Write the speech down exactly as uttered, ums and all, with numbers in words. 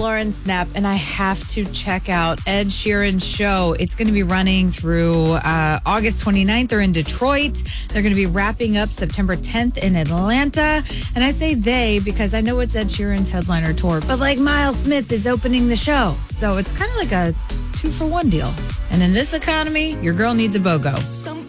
Lauren Snap, and I have to check out Ed Sheeran's show. It's going to be running through uh, August twenty-ninth. They're in Detroit. They're going to be wrapping up September tenth in Atlanta. And I say they because I know it's Ed Sheeran's headliner tour, but like Miles Smith is opening the show. So it's kind of like a two for one deal. And in this economy, your girl needs a BOGO.